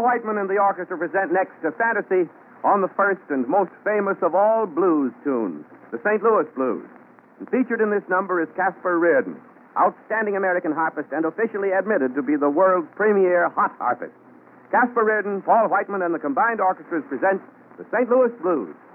Whiteman and the orchestra present next a fantasy on the first and most famous of all blues tunes, the St. Louis Blues. And featured in this number is Casper Reardon, outstanding American harpist and officially admitted to be the world's premier hot harpist. Casper Reardon, Paul Whiteman, and the combined orchestras present the St. Louis Blues.